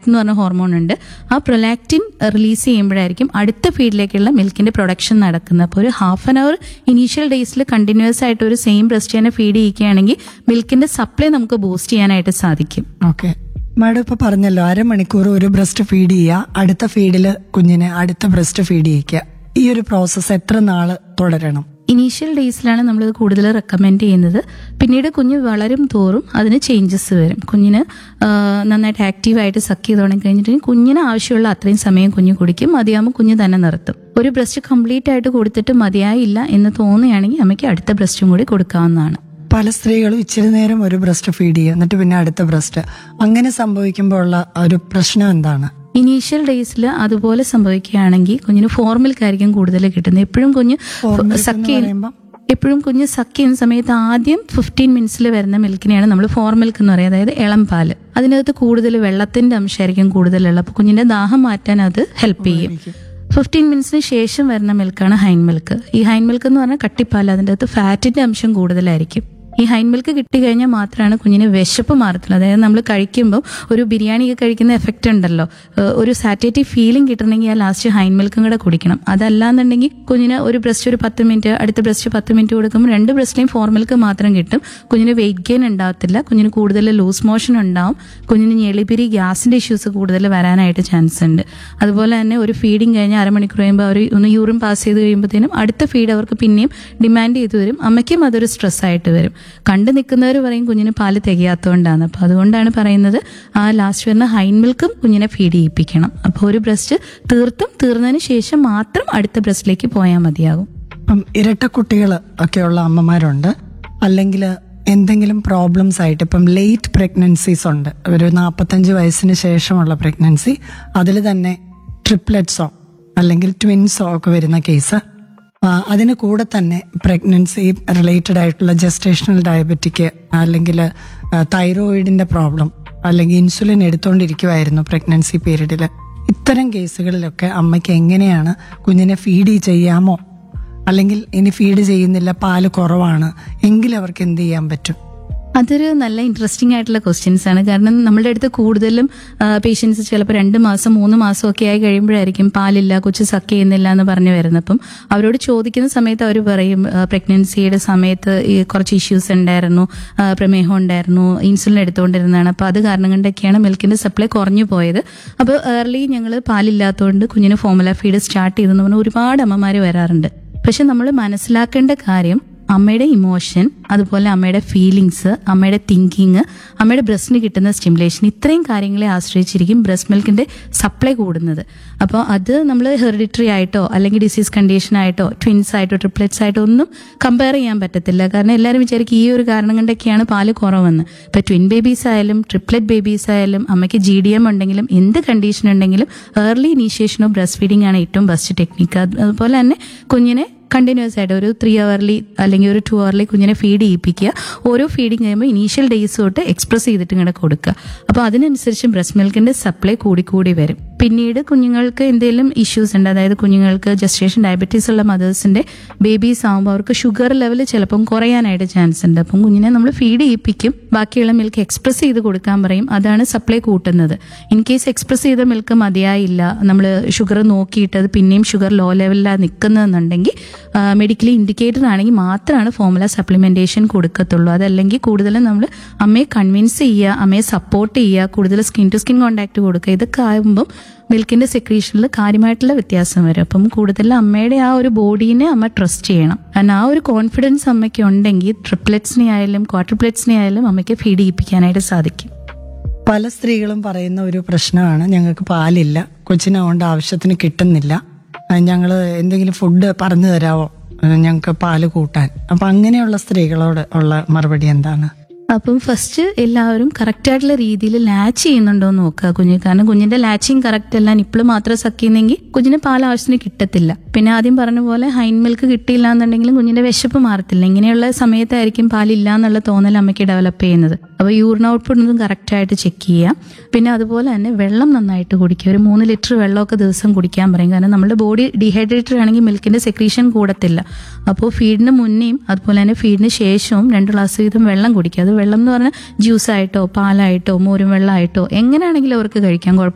Prolactin എന്ന് പറഞ്ഞ hormone ഉണ്ട്. ആ പ്രൊലാക്റ്റിൻ റിലീസ് ചെയ്യുമ്പോഴായിരിക്കും അടുത്ത ഫീഡിലേക്കുള്ള മിൽക്കിന്റെ പ്രൊഡക്ഷൻ നടക്കുന്നത്. അപ്പോൾ ഒരു ഹാഫ് ആൻ അവർ ഇനീഷ്യൽ ഡേയ്സിൽ കണ്ടിന്യൂസ് ആയിട്ട് ഒരു സെയിം ബ്രസ്റ്റ് തന്നെ ഫീഡ് ചെയ്യുകയാണെങ്കിൽ മിൽക്കിന്റെ സപ്ലൈ നമുക്ക് ബൂസ്റ്റ് ചെയ്യാനായിട്ട് സാധിക്കും. ഓക്കെ മാഡം, ഇപ്പൊ പറഞ്ഞല്ലോ 1/2 മണിക്കൂർ ഒരു ബ്രസ്റ്റ് ഫീഡ് ചെയ്യുക, അടുത്ത ഫീഡില് കുഞ്ഞിനെ അടുത്ത ബ്രസ്റ്റ് ഫീഡ് ചെയ്യിക്കുക. ഈ ഒരു പ്രോസസ്സ് എത്ര നാള് തുടരണം? ഇനീഷ്യൽ ഡേയ്സിലാണ് നമ്മളിത് കൂടുതൽ റെക്കമെൻഡ് ചെയ്യുന്നത്. പിന്നീട് കുഞ്ഞ് വളരും തോറും അതിന് ചേഞ്ചസ് വരും. കുഞ്ഞിന് നന്നായിട്ട് ആക്റ്റീവായിട്ട് സക്ക് ചെയ്ത് തുടങ്ങി കഴിഞ്ഞിട്ടുണ്ടെങ്കിൽ കുഞ്ഞിന് ആവശ്യമുള്ള അത്രയും സമയം കുഞ്ഞ് കുടിക്കും. മതിയാകുമ്പോൾ കുഞ്ഞ് തന്നെ നിർത്തും. ഒരു ബ്രസ്റ്റ് കംപ്ലീറ്റ് ആയിട്ട് കൊടുത്തിട്ട് മതിയായില്ല എന്ന് തോന്നുകയാണെങ്കിൽ അമ്മയ്ക്ക് അടുത്ത ബ്രസ്റ്റും കൂടി കൊടുക്കാവുന്നതാണ്. പല സ്ത്രീകളും ഇച്ചിരി നേരം ഒരു ബ്രസ്റ്റ് ഫീഡ് ചെയ്യുക, എന്നിട്ട് പിന്നെ അടുത്ത ബ്രസ്റ്റ്. അങ്ങനെ സംഭവിക്കുമ്പോൾ ഉള്ള ഒരു പ്രശ്നം എന്താണ്? ഇനീഷ്യൽ ഡേയ്സിൽ അതുപോലെ സംഭവിക്കുകയാണെങ്കിൽ കുഞ്ഞിന് ഫോർമിൽക്കായിരിക്കും കൂടുതൽ കിട്ടുന്നത്. എപ്പോഴും കുഞ്ഞ് സക്ക് ചെയ്യുന്ന സമയത്ത് ആദ്യം 15 മിനിറ്റ്സിൽ വരുന്ന മിൽക്കിനെയാണ് നമ്മൾ ഫോർ മിൽക്ക് എന്ന് പറയുന്നത്, അതായത് ഇളം പാല്. അതിനകത്ത് കൂടുതൽ വെള്ളത്തിന്റെ അംശമായിരിക്കും കൂടുതലുള്ള. അപ്പോൾ കുഞ്ഞിന്റെ ദാഹം മാറ്റാൻ അത് ഹെൽപ്പ് ചെയ്യും. 15 മിനിറ്റ്സിന് ശേഷം വരുന്ന മിൽക്കാണ് ഹൈൻ മിൽക്ക്. ഈ ഹൈൻ മിൽക്ക് എന്ന് പറഞ്ഞാൽ കട്ടിപ്പാൽ, അതിൻ്റെ അകത്ത് ഫാറ്റിന്റെ അംശം കൂടുതലായിരിക്കും. ഈ ഹൈൻ മിൽക്ക് കിട്ടിക്കഴിഞ്ഞാൽ മാത്രമാണ് കുഞ്ഞിന് വിശപ്പ് മാറത്തുള്ളൂ. അതായത് നമ്മൾ കഴിക്കുമ്പോൾ ഒരു ബിരിയാണിയൊക്കെ കഴിക്കുന്ന എഫക്റ്റ് ഉണ്ടല്ലോ, ഒരു സാറ്റേറ്റീവ് ഫീലിംഗ് കിട്ടണമെങ്കിൽ ആ ലാസ്റ്റ് ഹൈൻ മിൽക്കും കൂടെ കുടിക്കണം. അതല്ലാന്നുണ്ടെങ്കിൽ കുഞ്ഞിന് ഒരു ബ്രസ്റ്റ് ഒരു 10 മിനിറ്റ്, അടുത്ത ബ്രസ്റ്റ് 10 മിനിറ്റ് കൊടുക്കുമ്പോൾ 2 ബ്രസ്റ്റിലെയും ഫോർ മിൽക്ക് മാത്രം കിട്ടും. കുഞ്ഞിന് വെയിറ്റ് ഗെയിൻ ഉണ്ടാവത്തില്ല, കുഞ്ഞിന് കൂടുതൽ ലൂസ് മോഷൻ ഉണ്ടാവും, കുഞ്ഞിന് ഞെളിപിരി ഗ്യാസിന്റെ ഇഷ്യൂസ് കൂടുതൽ വരാനായിട്ട് ചാൻസ് ഉണ്ട്. അതുപോലെ തന്നെ ഒരു ഫീഡിങ് കഴിഞ്ഞ് 1/2 മണിക്കൂർ കഴിയുമ്പോൾ അവർ ഒന്ന് യൂറിൻ പാസ് ചെയ്ത് കഴിയുമ്പോഴത്തേനും അടുത്ത ഫീഡ് അവർക്ക് പിന്നെയും ഡിമാൻഡ് ചെയ്ത് വരും. അമ്മയ്ക്കും അതൊരു സ്ട്രെസ് ആയിട്ട് വരും. കണ്ടു നിൽക്കുന്നവർ പറയും കുഞ്ഞിന് പാല് തികയാത്തതുകൊണ്ടാണ്. അപ്പൊ അതുകൊണ്ടാണ് പറയുന്നത് ആ ലാസ്റ്റ് വരുന്ന ഹൈൻ മിൽക്കും കുഞ്ഞിനെ ഫീഡ് ചെയ്യിപ്പിക്കണം. അപ്പോൾ ഒരു ബ്രസ്റ്റ് തീർന്നതിന് ശേഷം മാത്രം അടുത്ത ബ്രസ്റ്റിലേക്ക് പോയാൽ മതിയാകും. ഇപ്പം ഇരട്ട കുട്ടികൾ ഒക്കെയുള്ള അമ്മമാരുണ്ട്, അല്ലെങ്കിൽ എന്തെങ്കിലും പ്രോബ്ലംസ് ആയിട്ട് ഇപ്പം ലേറ്റ് പ്രഗ്നൻസീസ് ഉണ്ട്, ഒരു 45 വയസ്സിന് ശേഷമുള്ള പ്രഗ്നൻസി, അതിൽ തന്നെ ട്രിപ്ലെറ്റ്സോ അല്ലെങ്കിൽ ട്വിൻസോ ഒക്കെ വരുന്ന കേസ്, അതിന് കൂടെ തന്നെ പ്രഗ്നൻസി റിലേറ്റഡ് ആയിട്ടുള്ള ജസ്റ്റേഷണൽ ഡയബറ്റിക് അല്ലെങ്കിൽ തൈറോയിഡിന്റെ പ്രോബ്ലം അല്ലെങ്കിൽ ഇൻസുലിൻ എടുത്തുകൊണ്ടിരിക്കുമായിരുന്നു പ്രഗ്നൻസി പീരീഡിൽ. ഇത്തരം കേസുകളിലൊക്കെ അമ്മയ്ക്ക് എങ്ങനെയാണ് കുഞ്ഞിനെ ഫീഡ് ചെയ്യാമോ, അല്ലെങ്കിൽ ഇനി ഫീഡ് ചെയ്യുന്നില്ല, പാല് കുറവാണ് എങ്കിൽ അവർക്ക് എന്ത് ചെയ്യാൻ പറ്റും? അതൊരു നല്ല ഇൻട്രസ്റ്റിംഗ് ആയിട്ടുള്ള ക്വസ്റ്റ്യൻസ് ആണ്. കാരണം നമ്മളുടെ അടുത്ത് കൂടുതലും പേഷ്യൻസ് ചിലപ്പോൾ 2 മാസം 3 മാസം ഒക്കെ ആയി കഴിയുമ്പോഴായിരിക്കും പാലില്ല, കൊച്ചു സക്ക് ചെയ്യുന്നില്ല എന്ന് പറഞ്ഞു വരുന്നത്. അപ്പം അവരോട് ചോദിക്കുന്ന സമയത്ത് അവർ പറയും പ്രഗ്നൻസിയുടെ സമയത്ത് ഈ കുറച്ച് ഇഷ്യൂസ് ഉണ്ടായിരുന്നു, പ്രമേഹം ഉണ്ടായിരുന്നു, ഇൻസുലിൻ എടുത്തുകൊണ്ടിരുന്നതാണ്, അപ്പോൾ അത് കാരണം കൊണ്ടൊക്കെയാണ് മിൽക്കിന്റെ സപ്ലൈ കുറഞ്ഞു പോയത്. അപ്പോൾ ഏർലി ഞങ്ങൾ പാലില്ലാത്തതുകൊണ്ട് കുഞ്ഞിന് ഫോർമുല ഫീഡ് സ്റ്റാർട്ട് ചെയ്തെന്ന് പറഞ്ഞാൽ ഒരുപാട് അമ്മമാർ വരാറുണ്ട്. പക്ഷെ നമ്മൾ മനസ്സിലാക്കേണ്ട കാര്യം അമ്മയുടെ ഇമോഷൻ, അതുപോലെ അമ്മയുടെ ഫീലിങ്സ്, അമ്മയുടെ തിങ്കിങ്, അമ്മയുടെ ബ്രസ്റ്റിന് കിട്ടുന്ന സ്റ്റിമുലേഷൻ, ഇത്രയും കാര്യങ്ങളെ ആശ്രയിച്ചിരിക്കും ബ്രസ്റ്റ് മിൽക്കിന്റെ സപ്ലൈ കൂടുന്നത്. അപ്പോൾ അത് നമ്മൾ ഹെറിഡിറ്ററി ആയിട്ടോ അല്ലെങ്കിൽ ഡിസീസ് കണ്ടീഷൻ ആയിട്ടോ ട്വിൻസ് ആയിട്ടോ ട്രിപ്ലെറ്റ്സ് ആയിട്ടോ ഒന്നും കമ്പയർ ചെയ്യാൻ പറ്റത്തില്ല. കാരണം എല്ലാവരും വിചാരിക്കും ഈ ഒരു കാരണം കൊണ്ടൊക്കെയാണ് പാല് കുറവെന്ന്. ഇപ്പൊ ട്വിൻ ബേബീസ് ആയാലും ട്രിപ്ലെറ്റ് ബേബീസ് ആയാലും അമ്മയ്ക്ക് GDM ഉണ്ടെങ്കിലും എന്ത് കണ്ടീഷൻ ഉണ്ടെങ്കിലും early initiation of breast feeding ആണ് ഏറ്റവും ബെസ്റ്റ് ടെക്നിക്ക്. അതുപോലെ തന്നെ കുഞ്ഞിനെ കണ്ടിന്യൂസ് ആയിട്ട് ഒരു 3 അവർലി അല്ലെങ്കിൽ ഒരു 2 അവർലി കുഞ്ഞിനെ ഫീഡ് ചെയ്യിപ്പിക്കുക. ഓരോ ഫീഡിങ് കഴിയുമ്പോൾ ഇനീഷ്യൽ ഡേയ്സ് തൊട്ട് എക്സ്പ്രസ് ചെയ്തിട്ട് ഇങ്ങനെ കൊടുക്കുക. അപ്പോൾ അതിനനുസരിച്ച് ബ്രസ്റ്റ് മിൽക്കിന്റെ സപ്ലൈ കൂടി വരും. പിന്നീട് കുഞ്ഞുങ്ങൾക്ക് എന്തെങ്കിലും ഇഷ്യൂസ് ഉണ്ട്, അതായത് കുഞ്ഞുങ്ങൾക്ക് ജസ്റ്റേഷൻ ഡയബറ്റീസ് ഉള്ള മദേഴ്സിന്റെ ബേബീസ് ആകുമ്പോൾ അവർക്ക് ഷുഗർ ലെവൽ ചിലപ്പം കുറയാനായിട്ട് ചാൻസ് ഉണ്ട്. അപ്പം കുഞ്ഞിനെ നമ്മൾ ഫീഡ് ചെയ്യിപ്പിക്കും, ബാക്കിയുള്ള മിൽക്ക് എക്സ്പ്രസ് ചെയ്ത് കൊടുക്കാൻ പറയും. അതാണ് സപ്ലൈ കൂട്ടുന്നത്. ഇൻ കേസ് എക്സ്പ്രസ് ചെയ്ത മിൽക്ക് മതിയായില്ല, നമ്മൾ ഷുഗർ നോക്കിയിട്ട് അത് പിന്നെയും ഷുഗർ ലോ ലെവലിലാണ് നിൽക്കുന്നതെന്നുണ്ടെങ്കിൽ മെഡിക്കലി ഇൻഡിക്കേറ്റഡ് ആണെങ്കിൽ മാത്രമാണ് ഫോർമുല സപ്ലിമെന്റേഷൻ കൊടുക്കത്തുള്ളൂ. അതല്ലെങ്കിൽ കൂടുതലും നമ്മൾ അമ്മയെ കൺവിൻസ് ചെയ്യുക, അമ്മയെ സപ്പോർട്ട് ചെയ്യുക, കൂടുതൽ സ്കിൻ ടു സ്കിൻ കോണ്ടാക്ട് കൊടുക്കുക. ഇതൊക്കെ ആകുമ്പം മിൽക്കിന്റെ സെക്രീഷനിൽ കാര്യമായിട്ടുള്ള വ്യത്യാസം വരും. അപ്പം കൂടുതൽ അമ്മയുടെ ആ ഒരു ബോഡീനെ അമ്മ ട്രസ്റ്റ് ചെയ്യണം. കാരണം ആ ഒരു കോൺഫിഡൻസ് അമ്മയ്ക്ക് ഉണ്ടെങ്കിൽ ട്രിപ്ലെറ്റ്സിനെ ആയാലും ക്വാഡ്രിപ്ലെറ്റ്സിനെ ആയാലും അമ്മയ്ക്ക് ഫീഡ് ചെയ്യിപ്പിക്കാനായിട്ട് സാധിക്കും. പല സ്ത്രീകളും പറയുന്ന ഒരു പ്രശ്നമാണ്, ഞങ്ങൾക്ക് പാലില്ല, കൊച്ചിനെ കൊണ്ട് ആവശ്യത്തിന് കിട്ടുന്നില്ല, ഞങ്ങൾ എന്തെങ്കിലും ഫുഡ് പറഞ്ഞു തരാമോ ഞങ്ങൾക്ക് പാല് കൂട്ടാൻ. അപ്പൊ അങ്ങനെയുള്ള സ്ത്രീകളോട് ഉള്ള മറുപടി എന്താണ്? അപ്പം ഫസ്റ്റ് എല്ലാവരും കറക്റ്റ് ആയിട്ടുള്ള രീതിയിൽ ലാച്ച് ചെയ്യുന്നുണ്ടോ എന്ന് നോക്കുക കുഞ്ഞ്. കാരണം കുഞ്ഞിന്റെ ലാച്ചിങ് കറക്റ്റ് അല്ല, നിപ്പിള് മാത്രം സക്ക് ചെയ്യുന്നെങ്കിൽ കുഞ്ഞിന് പാൽ ആവശ്യത്തിന് കിട്ടത്തില്ല. പിന്നെ ആദ്യം പറഞ്ഞ പോലെ ഹൈൻ മിൽക്ക് കിട്ടിയില്ല എന്നുണ്ടെങ്കിലും കുഞ്ഞിന്റെ വിശപ്പ് മാറത്തില്ല. ഇങ്ങനെയുള്ള സമയത്തായിരിക്കും പാലില്ല എന്നുള്ള തോന്നൽ അമ്മയ്ക്ക് ഡെവലപ്പ് ചെയ്യുന്നത്. അപ്പോൾ യൂറിൻ ഔട്ട്പുട്ട് ഒന്നും കറക്റ്റ് ആയിട്ട് ചെക്ക് ചെയ്യാം. പിന്നെ അതുപോലെ തന്നെ വെള്ളം നന്നായിട്ട് കുടിക്കുക. ഒരു 3 ലിറ്റർ വെള്ളമൊക്കെ ദിവസം കുടിക്കാൻ പറയും. കാരണം നമ്മുടെ ബോഡി ഡീഹൈഡ്രേറ്റഡ് ആണെങ്കിൽ മിൽക്കിന്റെ സെക്രീഷൻ കൂടത്തില്ല. അപ്പോൾ ഫീഡിന് മുന്നേയും അതുപോലെ തന്നെ ഫീഡിന് ശേഷവും 2 ഗ്ലാസ് വീതം വെള്ളം കുടിക്കുക. അത് വെള്ളം എന്ന് പറഞ്ഞാൽ ജ്യൂസായിട്ടോ പാലായിട്ടോ മോരും വെള്ളമായിട്ടോ എങ്ങനെയാണെങ്കിലും അവർക്ക് കഴിക്കാം.